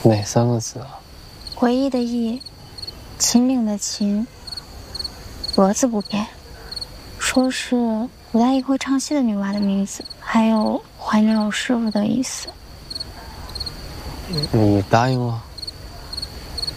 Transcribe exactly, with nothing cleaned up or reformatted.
哪三个字啊？ 回忆的忆，秦岭的秦，蛾字不变。说是古代一个会唱戏的女娲的名字，还有怀鸟师傅的意思。 你答应了？